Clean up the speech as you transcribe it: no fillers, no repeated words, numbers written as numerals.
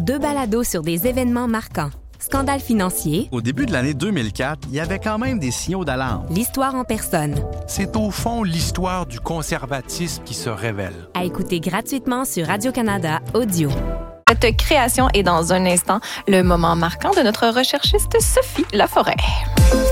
2 balados sur des événements marquants. Scandale financier. Au début de l'année 2004, il y avait quand même des signaux d'alarme. L'histoire en personne. C'est au fond l'histoire du conservatisme qui se révèle. À écouter gratuitement sur Radio-Canada Audio. Cette création est dans un instant le moment marquant de notre recherchiste Sophie Laforêt.